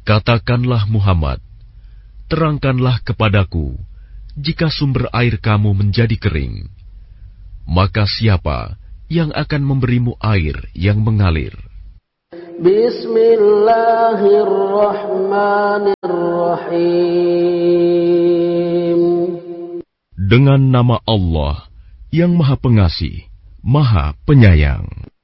Katakanlah Muhammad, terangkanlah kepadaku, jika sumber air kamu menjadi kering, maka siapa yang akan memberimu air yang mengalir? Bismillahirrahmanirrahim. Dengan nama Allah yang Maha Pengasih, Maha Penyayang.